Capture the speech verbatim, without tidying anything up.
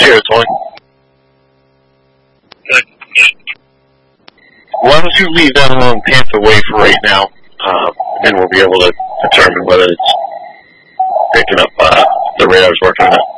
Cheers, Tony. Why don't you leave that alone Panther way for right now, uh, and then we'll be able to determine whether it's picking up uh, the radar's working or not.